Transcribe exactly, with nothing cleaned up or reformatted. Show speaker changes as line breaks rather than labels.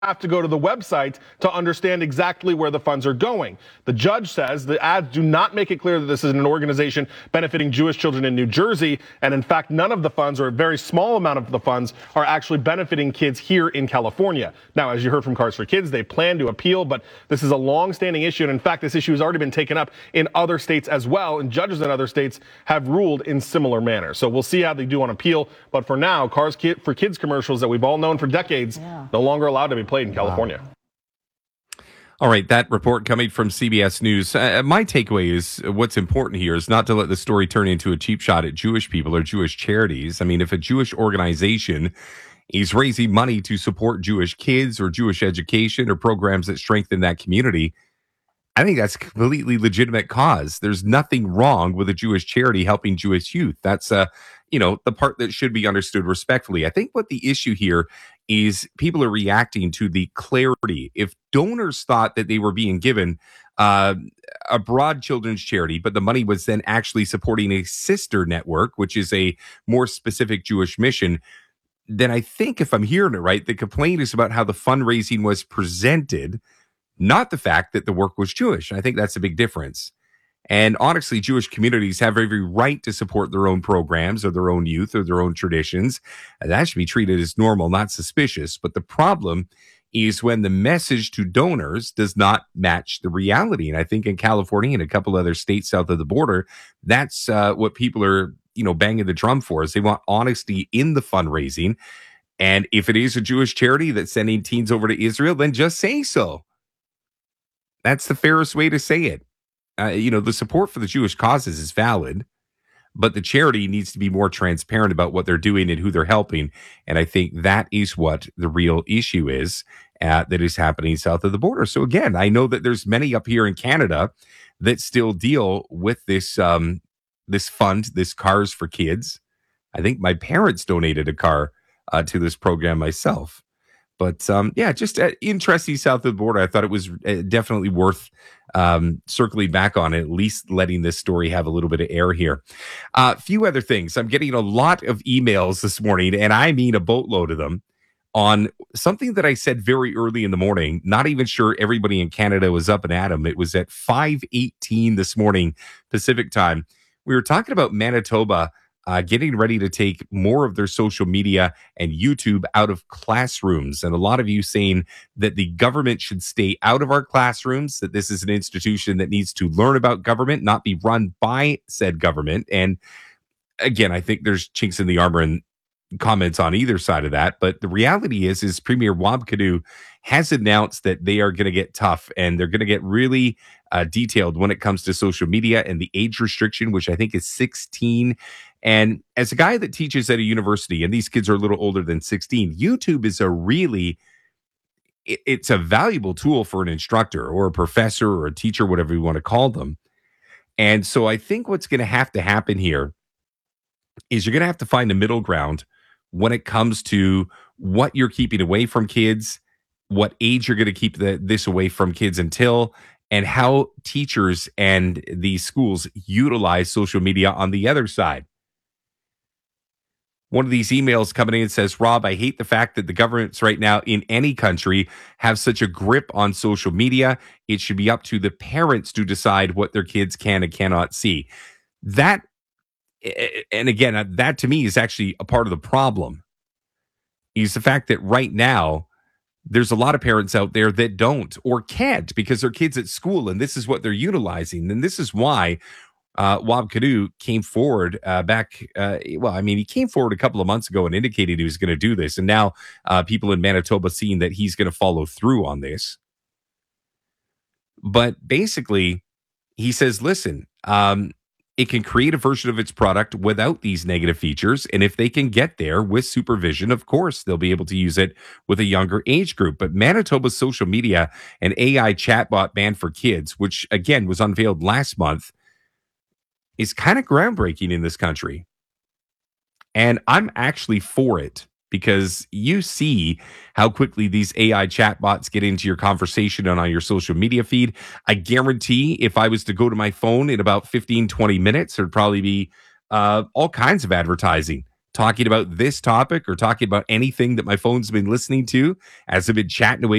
have to go to the website to understand exactly where the funds are going. The judge says the ads do not make it clear that this is an organization benefiting Jewish children in New Jersey, and in fact, none of the funds, or a very small amount of the funds, are actually benefiting kids here in California. Now, as you heard from Cars for Kids, they plan to appeal, but this is a long-standing issue, and in fact, this issue has already been taken up in other states as well, and judges in other states have ruled in similar manner. So we'll see how they do on appeal, but for now, Cars for Kids commercials that we've all known for decades, yeah. no longer allowed to be played in California.
Wow. All right, that report coming from C B S News. Uh, my takeaway is what's important here is not to let the story turn into a cheap shot at Jewish people or Jewish charities. I mean, if a Jewish organization is raising money to support Jewish kids or Jewish education or programs that strengthen that community, I think that's a completely legitimate cause. There's nothing wrong with a Jewish charity helping Jewish youth. That's, uh, you know, the part that should be understood respectfully. I think what the issue here is people are reacting to the clarity. If donors thought that they were being given uh, a broad children's charity, but the money was then actually supporting a sister network, which is a more specific Jewish mission, then I think if I'm hearing it right, the complaint is about how the fundraising was presented, not the fact that the work was Jewish. And I think that's a big difference. And honestly, Jewish communities have every right to support their own programs or their own youth or their own traditions. And that should be treated as normal, not suspicious. But the problem is when the message to donors does not match the reality. And I think in California and a couple other states south of the border, that's uh, what people are, you know, banging the drum for, is they want honesty in the fundraising. And if it is a Jewish charity that's sending teens over to Israel, then just say so. That's the fairest way to say it. Uh, you know, the support for the Jewish causes is valid, but the charity needs to be more transparent about what they're doing and who they're helping. And I think that is what the real issue is uh, that is happening south of the border. So again, I know that there's many up here in Canada that still deal with this um, this fund, this Cars for Kids. I think my parents donated a car uh, to this program myself. But um, yeah, just uh, interesting south of the border. I thought it was uh, definitely worth um, circling back on, at least letting this story have a little bit of air here. A uh, few other things. I'm getting a lot of emails this morning, and I mean a boatload of them, on something that I said very early in the morning. Not even sure everybody in Canada was up and at 'em. It was at five eighteen this morning, Pacific time. We were talking about Manitoba Uh, getting ready to take more of their social media and YouTube out of classrooms. And a lot of you saying that the government should stay out of our classrooms, that this is an institution that needs to learn about government, not be run by said government. And again, I think there's chinks in the armor and comments on either side of that. But the reality is, is Premier Wab Kinew has announced that they are going to get tough and they're going to get really uh, detailed when it comes to social media and the age restriction, which I think is sixteen. And as a guy that teaches at a university, and these kids are a little older than sixteen, YouTube is a really, it, it's a valuable tool for an instructor or a professor or a teacher, whatever you want to call them. And so I think what's going to have to happen here is you're going to have to find a middle ground when it comes to what you're keeping away from kids, what age you're going to keep the, this away from kids until, and how teachers and these schools utilize social media on the other side. One of these emails coming in says, Rob, I hate the fact that the governments right now in any country have such a grip on social media. It should be up to the parents to decide what their kids can and cannot see. That, and again, that to me is actually a part of the problem, is the fact that right now, there's a lot of parents out there that don't or can't because their kids at school, and this is what they're utilizing. And this is why uh, Wab Kinew came forward uh, back. Uh, well, I mean, he came forward a couple of months ago and indicated he was going to do this. And now uh, people in Manitoba seeing that he's going to follow through on this. But basically, he says, listen, um, it can create a version of its product without these negative features. And if they can get there with supervision, of course, they'll be able to use it with a younger age group. But Manitoba's social media and A I chatbot ban for kids, which again was unveiled last month, is kind of groundbreaking in this country. And I'm actually for it, because you see how quickly these A I chatbots get into your conversation and on your social media feed. I guarantee if I was to go to my phone in about fifteen, twenty minutes, there'd probably be uh, all kinds of advertising talking about this topic or talking about anything that my phone's been listening to as I've been chatting away